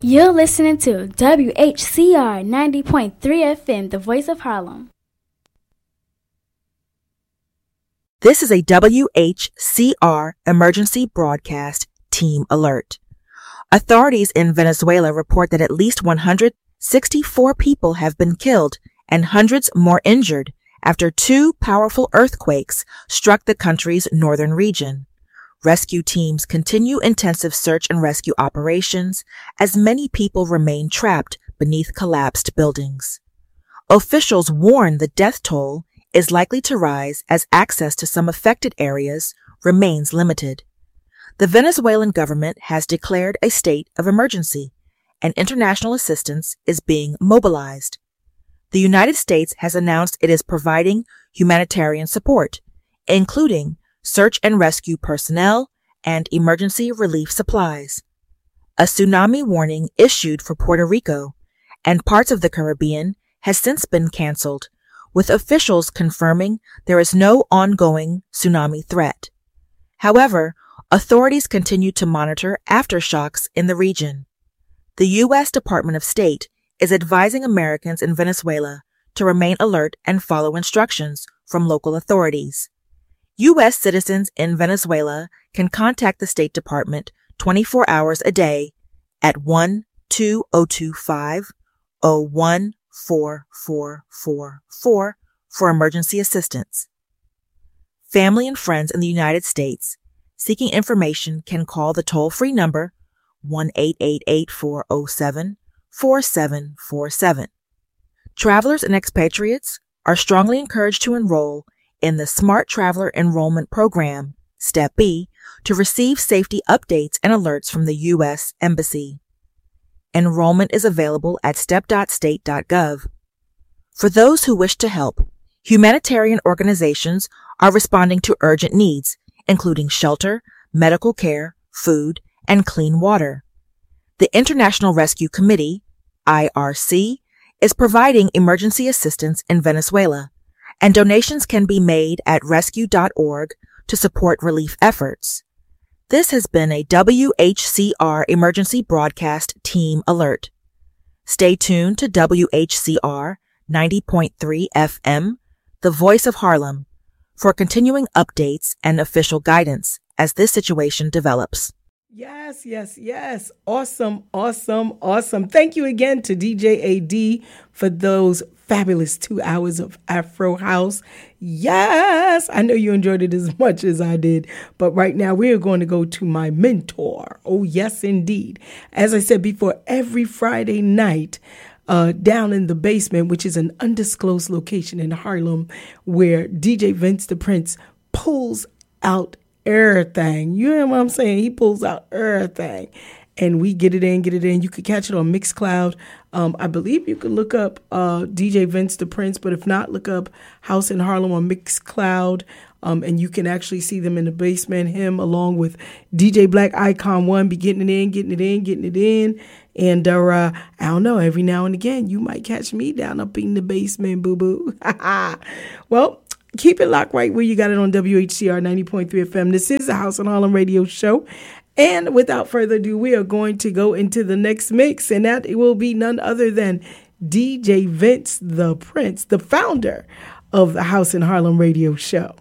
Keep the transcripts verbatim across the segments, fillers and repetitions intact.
You're listening to W H C R ninety point three F M, the voice of Harlem. This is a W H C R emergency broadcast team alert. Authorities in Venezuela report that at least one hundred sixty-four people have been killed and hundreds more injured after two powerful earthquakes struck the country's northern region. Rescue teams continue intensive search and rescue operations as many people remain trapped beneath collapsed buildings. Officials warn the death toll is likely to rise as access to some affected areas remains limited. The Venezuelan government has declared a state of emergency, and international assistance is being mobilized. The United States has announced it is providing humanitarian support, including search and rescue personnel and emergency relief supplies. A tsunami warning issued for Puerto Rico and parts of the Caribbean has since been canceled, with officials confirming there is no ongoing tsunami threat. However, authorities continue to monitor aftershocks in the region. The U S Department of State is advising Americans in Venezuela to remain alert and follow instructions from local authorities. U S citizens in Venezuela can contact the State Department twenty-four hours a day at one two zero two five zero one four four four four for emergency assistance. Family and friends in the United States seeking information can call the toll-free number one eight eight eight four zero seven four seven four seven. Travelers and expatriates are strongly encouraged to enroll in the Smart Traveler Enrollment Program, Step B, to receive safety updates and alerts from the U S Embassy. Enrollment is available at step dot state dot gov. For those who wish to help, humanitarian organizations are responding to urgent needs, including shelter, medical care, food, and clean water. The International Rescue Committee, I R C, is providing emergency assistance in Venezuela, and donations can be made at rescue dot org to support relief efforts. This has been a W H C R emergency broadcast team alert. Stay tuned to W H C R ninety point three F M, the voice of Harlem, for continuing updates and official guidance as this situation develops. Yes, yes, yes. Awesome, awesome, awesome. Thank you again to D J A D for those fabulous two hours of Afro House. Yes, I know you enjoyed it as much as I did. But right now we are going to go to my mentor. Oh, yes, indeed. As I said before, every Friday night, Uh, down in the basement, which is an undisclosed location in Harlem, where D J Vince the Prince pulls out everything. You know what I'm saying? He pulls out everything. And we get it in, get it in. You could catch it on Mixcloud. Um, I believe you could look up uh, D J Vince the Prince, but if not, look up House in Harlem on Mixcloud. Um, and you can actually see them in the basement, him along with D J Black Icon One, be getting it in, getting it in, getting it in. And uh, I don't know, every now and again, you might catch me down up in the basement, boo-boo. Well, keep it locked right where you got it on W H C R ninety point three F M. This is the House in Harlem radio show. And without further ado, we are going to go into the next mix. And that will be none other than D J Vince the Prince, the founder of the House in Harlem radio show.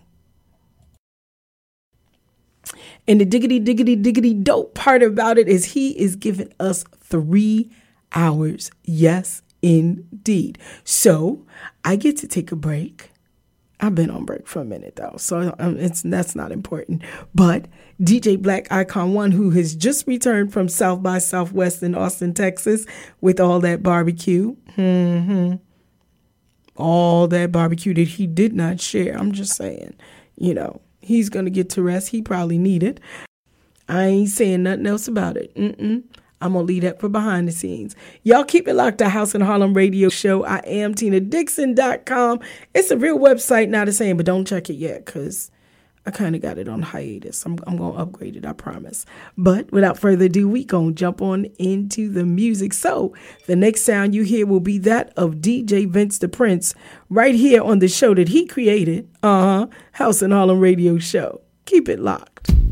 And the diggity, diggity, diggity dope part about it is he is giving us three hours. Yes, indeed. So I get to take a break. I've been on break for a minute, though, so um, it's that's not important. But D J Black Icon One, who has just returned from South by Southwest in Austin, Texas, with all that barbecue. Mm-hmm. All that barbecue that he did not share. I'm just saying, you know. He's going to get to rest. He probably need it. I ain't saying nothing else about it. Mm-mm. I'm going to leave that for behind the scenes. Y'all keep it locked to House in Harlem radio show. I am Tina Dixon dot com. It's a real website, not the same, but don't check it yet because I kind of got it on hiatus. I'm, I'm going to upgrade it, I promise. But without further ado, we going to jump on into the music. So the next sound you hear will be that of D J Vince the Prince right here on the show that he created. Uh-huh. House in Harlem radio show. Keep it locked.